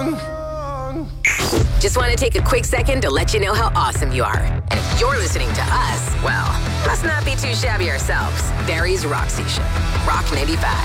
Just want to take a quick second to let you know how awesome you are. And if you're listening to us, well, must not be too shabby ourselves. Barry's Rock Station. Rock 95.